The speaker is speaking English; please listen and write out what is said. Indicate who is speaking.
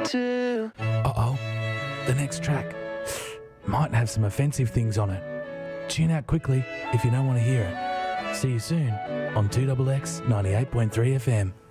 Speaker 1: too.
Speaker 2: Uh-oh, the next track might have some offensive things on it. Tune out quickly if you don't want to hear it. See you soon on 2XX 98.3 FM.